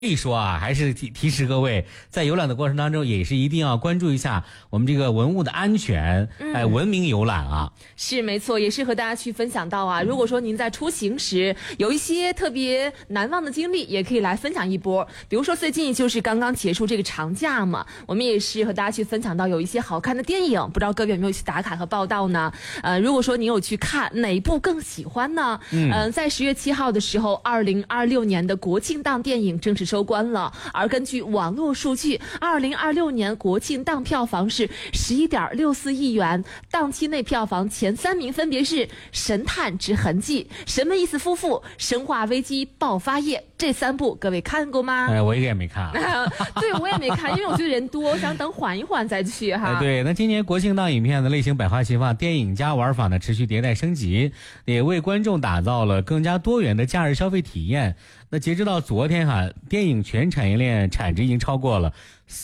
所以说啊，还是提示各位，在游览的过程当中，也是一定要关注一下我们这个文物的安全，文明游览啊。 是没错，也是和大家去分享到啊，如果说您在出行时有一些特别难忘的经历，也可以来分享一波。比如说最近就是刚刚结束这个长假嘛，我们也是和大家去分享到有一些好看的电影，不知道各位有没有去打卡和报道呢？如果说你有去看哪一部更喜欢呢？在10月7号的时候，2026年的国庆档电影正式收官了。而根据网络数据，2026年国庆档票房是11.64亿元，档期内票房前3名分别是《神探之痕迹》、《神门一死夫妇》、《生化危机爆发夜》。这3部各位看过吗？ 我也没看。 对，我也没看，因为我觉得人多，想等缓一缓再去哈。 对，那今年国庆档影片的类型百花齐放，电影加玩法呢持续迭代升级，也为观众打造了更加多元的假日消费体验。那截止到昨天哈，电影全产业链产值已经超过了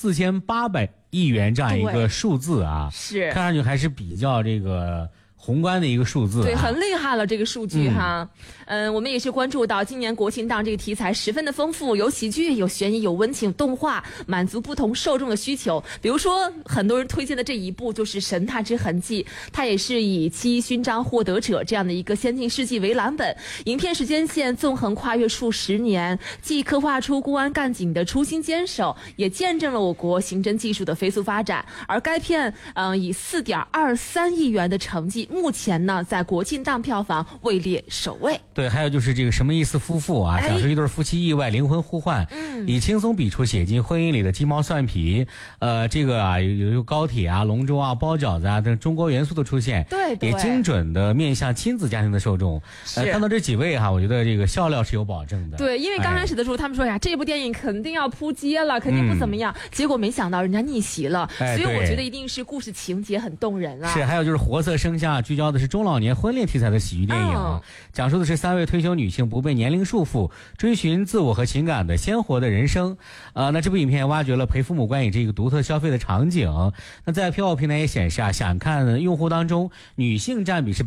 4800亿元这样一个数字啊， 是看上去还是比较这个宏观的一个数字， 对，很厉害了这个数据哈。我们也是关注到今年国庆档这个题材十分的丰富，有喜剧、有悬疑、有温情、动画，满足不同受众的需求。比如说很多人推荐的这一部就是《神探之痕迹》，它也是以7勋章获得者这样的一个先进事迹为蓝本，影片时间线纵横跨越数十年，既刻画出公安干警的初心坚守，也见证了我国刑侦技术的飞速发展。而该片以4.23亿元的成绩，目前呢在国庆档票房位列首位。 对，还有就是这个什么意思夫妇啊，讲述一对夫妻意外灵魂互换，以轻松笔触写进婚姻里的鸡毛蒜皮。这个啊有高铁啊、龙舟啊、包饺子啊等中国元素的出现， 对， 也精准的面向亲子家庭的受众。看到这几位哈，我觉得这个笑料是有保证的。 对，因为刚开始的时候他们说呀，这部电影肯定要扑街了，肯定不怎么样，结果没想到人家逆袭了，所以我觉得一定是故事情节很动人啊。 是，还有就是活色生香，聚焦的是中老年婚恋题材的喜剧电影，讲述的是3位退休女性不被年龄束缚，追寻自我和情感的鲜活的人生。那这部影片挖掘了陪父母观影这个独特消费的场景。那在票平台也显示啊，想看用户当中女性占比是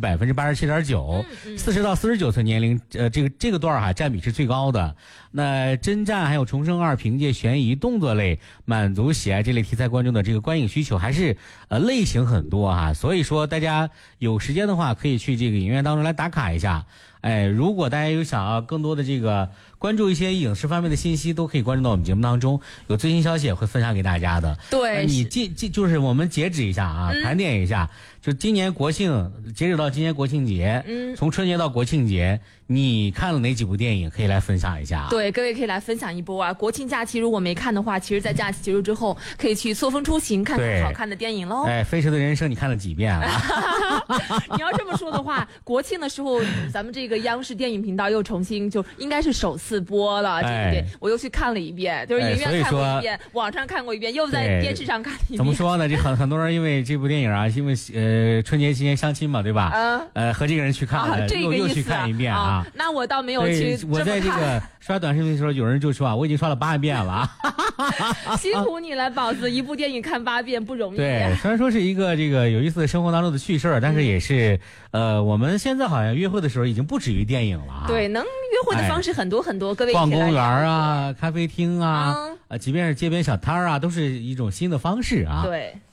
87.9%，40到49岁年龄这个段哈占比是最高的。那侦战还有重生2凭借悬疑动作类满足喜爱这类题材观众的这个观影需求，还是类型很多哈。所以说大家有时间的话可以去这个影院当中来打卡一下。如果大家有想要更多的这个关注一些影视方面的信息，都可以关注到我们节目当中，有最新消息也会分享给大家的。 对， 你就是我们截止一下啊，盘点一下，就今年国庆截止到今年国庆节，从春节到国庆节，你看了哪几部电影可以来分享一下？ 对，各位可以来分享一波啊！国庆假期如果没看的话，其实在假期结束之后可以去错峰出行，看看好看的电影喽。 飞驰的人生你看了几遍了？ 你要这么说的话，国庆的时候咱们这个央视电影频道又重新就应该是首次播了，对不对？我又去看了一遍，就是影院看过一遍，网上看过一遍，又在电视上看一遍。 怎么说呢？这很多人因为这部电影啊，因为春节期间相亲嘛，对吧？和这个人去看了，又去看一遍啊。 那我倒没有去。 我在这个刷短视频的时候，有人就说啊，我已经刷了8遍了。 辛苦你了，宝子，一部电影看8遍不容易。 对，虽然说是一个这个有意思的生活当中的趣事儿，但是也是我们现在好像约会的时候已经不止于电影了。 对，能约会的方式很多很多，各位逛公园啊、咖啡厅啊，即便是街边小摊啊，都是一种新的方式啊。 对。